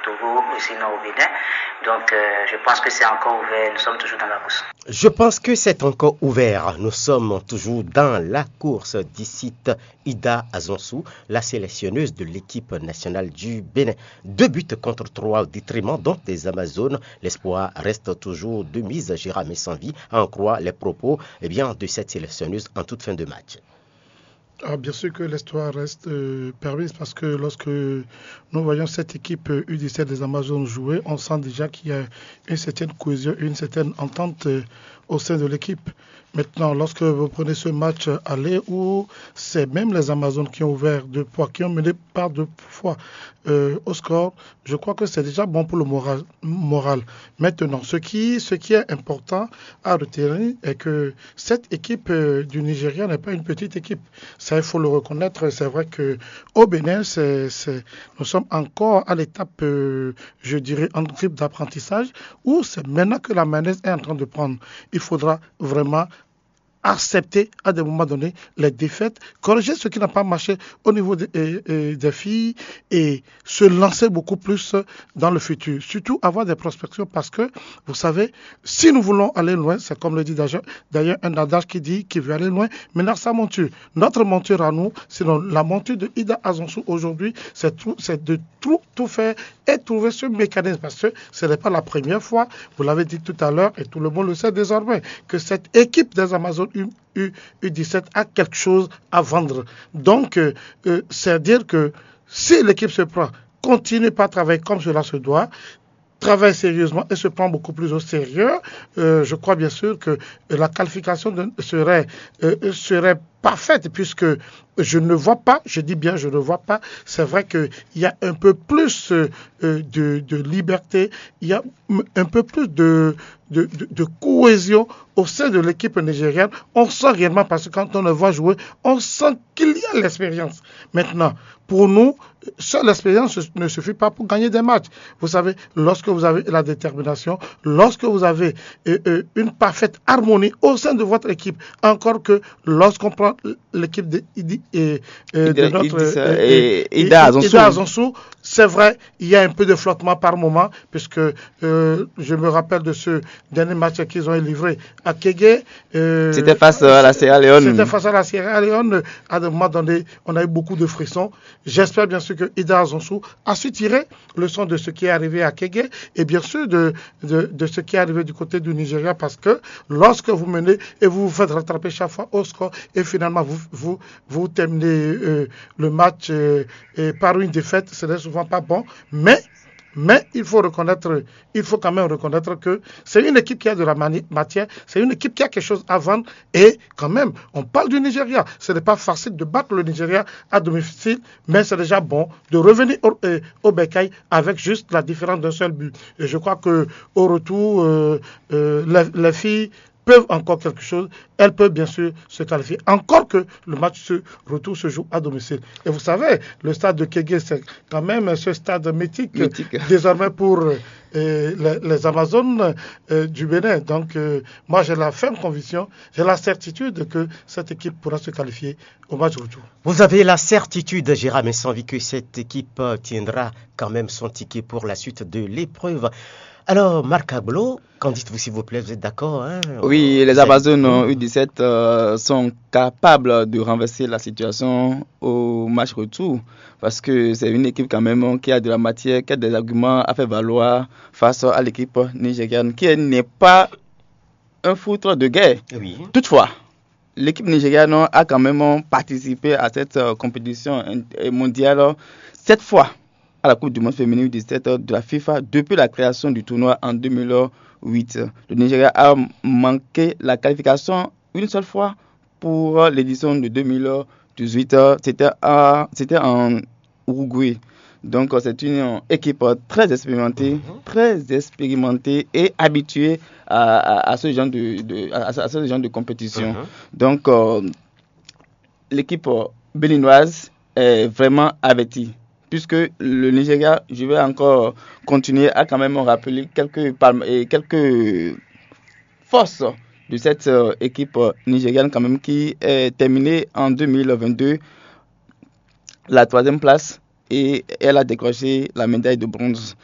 Togo ou sinon au Bénin. Donc je pense que c'est encore ouvert, nous sommes toujours dans la course. Je pense que c'est encore ouvert. Nous sommes toujours dans la course, d'ici Ida Azonsou, la sélectionneuse de l'équipe nationale du Bénin. 2 buts contre 3 au détriment donc des Amazones. L'espoir reste toujours de mise. Jérôme Essanvi en croit les propos de cette sélectionneuse en toute fin de match. Bien sûr que l'espoir reste permise parce que lorsque nous voyons cette équipe U17 des Amazones jouer, on sent déjà qu'il y a une certaine cohésion, une certaine entente au sein de l'équipe. Maintenant, lorsque vous prenez ce match aller où c'est même les Amazones qui ont ouvert 2 fois, qui ont mené par 2 fois au score, je crois que c'est déjà bon pour le moral. Maintenant, ce qui est important à retenir est que cette équipe du Nigeria n'est pas une petite équipe. Ça, il faut le reconnaître. C'est vrai qu'au Bénin, nous sommes encore à l'étape, je dirais, en grippe d'apprentissage, où c'est maintenant que la mayonnaise est en train de prendre. Il faudra vraiment accepter à des moments donnés les défaites, corriger ce qui n'a pas marché au niveau des filles et se lancer beaucoup plus dans le futur. Surtout avoir des prospections parce que, vous savez, si nous voulons aller loin, c'est comme le dit d'ailleurs un adage qui dit qu'il veut aller loin, maintenant sa monture. Notre monture à nous, sinon la monture de Ida Azonsou aujourd'hui, c'est de tout faire et trouver ce mécanisme parce que ce n'est pas la première fois, vous l'avez dit tout à l'heure et tout le monde le sait désormais, que cette équipe des Amazones U17 a quelque chose à vendre. Donc, c'est dire que si l'équipe se prend, continue pas à travailler comme cela se doit, travaille sérieusement et se prend beaucoup plus au sérieux, je crois bien sûr que la qualification serait parfaite puisque je ne vois pas, je dis bien je ne vois pas, c'est vrai qu'il y a un peu plus de liberté, il y a un peu plus de cohésion au sein de l'équipe nigérienne. On sent réellement parce que quand on le voit jouer, on sent qu'il y a l'expérience. Maintenant, pour nous, seule l'expérience ne suffit pas pour gagner des matchs. Vous savez, lorsque vous avez la détermination, lorsque vous avez une parfaite harmonie au sein de votre équipe, encore que lorsqu'on prend l'équipe de Ida Azonsou, c'est vrai, il y a un peu de flottement par moment, puisque je me rappelle de ce dernier match qu'ils ont livré à Kégué. C'était face à la Sierra Leone. C'était face à la Sierra Leone. À un moment donné, on a eu beaucoup de frissons. J'espère bien sûr que Ida Azonsou a su tirer leçon de ce qui est arrivé à Kégué et bien sûr de ce qui est arrivé du côté du Nigeria, parce que lorsque vous menez et vous vous faites rattraper chaque fois au score et finalement vous terminez le match par une défaite, ce n'est souvent pas bon, mais il faut quand même reconnaître que c'est une équipe qui a de la matière, c'est une équipe qui a quelque chose à vendre et quand même, on parle du Nigeria. Ce n'est pas facile de battre le Nigeria à domicile, mais c'est déjà bon de revenir au Bécaye avec juste la différence d'un seul but. Et je crois qu'au retour, les filles peuvent encore quelque chose, elles peuvent bien sûr se qualifier. Encore que le match retour se joue à domicile. Et vous savez, le stade de Kégué, c'est quand même ce stade mythique. Désormais pour les Amazones du Bénin. Donc, moi, j'ai la ferme conviction, j'ai la certitude que cette équipe pourra se qualifier au match retour. Vous avez la certitude, Jérôme Essanvi, que cette équipe tiendra quand même son ticket pour la suite de l'épreuve. Alors, Marc Agbo, qu'en dites-vous s'il vous plaît, vous êtes d'accord Oui, les Amazones U17 sont capables de renverser la situation au match retour parce que c'est une équipe quand même qui a de la matière, qui a des arguments à faire valoir face à l'équipe nigériane qui n'est pas un foutre de guerre. Oui. Toutefois, l'équipe nigériane a quand même participé à cette compétition mondiale 7 fois à la Coupe du monde féminine U17 de la FIFA depuis la création du tournoi en 2008. Le Nigeria a manqué la qualification une seule fois pour l'édition de 2018. C'était en Uruguay. Donc c'est une équipe très expérimentée et habituée à ce genre de compétition. Donc l'équipe béninoise est vraiment avertie. Puisque le Nigeria, je vais encore continuer à quand même rappeler quelques forces de cette équipe nigériane quand même qui est terminée en 2022 la 3e place et elle a décroché la médaille de bronze.